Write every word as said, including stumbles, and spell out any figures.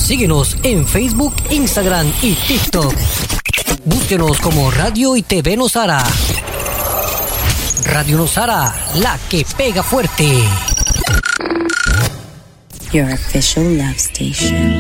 Síguenos en Facebook, Instagram y TikTok. Búsquenos como Radio y T V Nosara. Radio Nosara, la que pega fuerte. Your official love station.